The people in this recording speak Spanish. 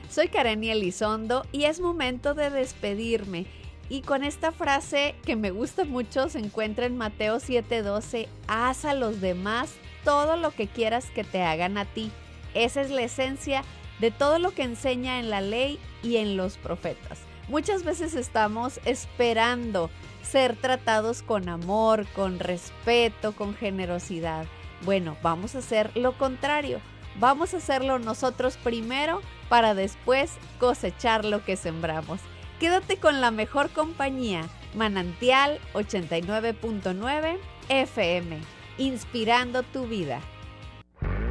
Soy Karenia Elizondo y es momento de despedirme. Y con esta frase que me gusta mucho se encuentra en Mateo 7:12, haz a los demás todo lo que quieras que te hagan a ti. Esa es la esencia de todo lo que enseña en la ley y en los profetas. Muchas veces estamos esperando ser tratados con amor, con respeto, con generosidad. Bueno, vamos a hacer lo contrario. Vamos a hacerlo nosotros primero para después cosechar lo que sembramos. Quédate con la mejor compañía, Manantial 89.9 FM, inspirando tu vida.